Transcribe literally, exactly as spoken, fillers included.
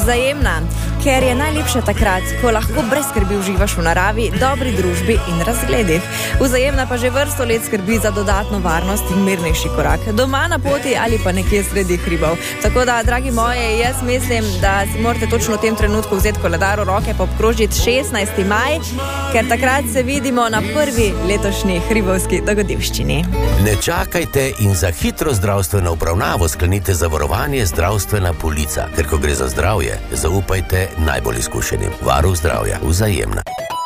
Vzajemna, ker je najlepše takrat, ko lahko brez skrbi uživaš v naravi, dobri družbi in razgledih. Vzajemna pa že vrsto let skrbi za dodatno varnost in mirnejši korak. Doma na poti ali pa nekje sredi hribov. Tako da, dragi moji, jaz mislim, da si morate točno v tem trenutku vzeti koledar v roke pa obkrožiti šestnajsti maj, ker takrat se vidimo na prvi letošnji hribovski dogodivščini. Ne čakajte in za hitro zdravstveno obravnavo sklenite zavarovanje zdravstvena polica, ker ko gre za zdravje, zaupajte najbolj izkušenim. Varuh zdravja, Vzajemna.